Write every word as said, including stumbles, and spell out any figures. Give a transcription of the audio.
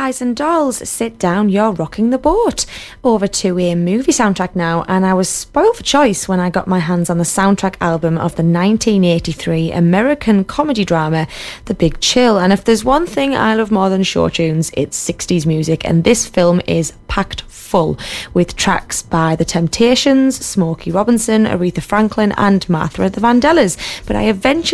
Guys and Dolls, Sit Down, You're Rocking the Boat. Over to a movie soundtrack now, and I was spoiled for choice when I got my hands on the soundtrack album of the nineteen eighty-three American comedy drama The Big Chill. And if there's one thing I love more than show tunes, it's sixties music, and this film is packed full with tracks by The Temptations, Smokey Robinson, Aretha Franklin and Martha and the Vandellas. But I eventually